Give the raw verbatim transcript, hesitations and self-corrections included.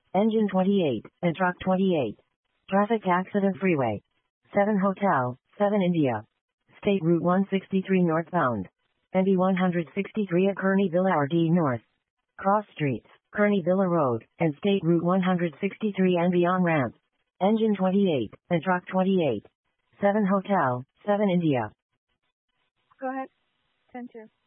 Engine twenty-eight, and Truck twenty-eight. Traffic accident freeway. seven Hotel, seven India. State Route one sixty-three northbound. N B one sixty-three at Kearney Villa R D North. Cross streets, Kearney Villa Road, and State Route one sixty-three and beyond ramp. Engine twenty-eight, and Truck twenty-eight. seven Hotel, seven India. Go ahead. Center.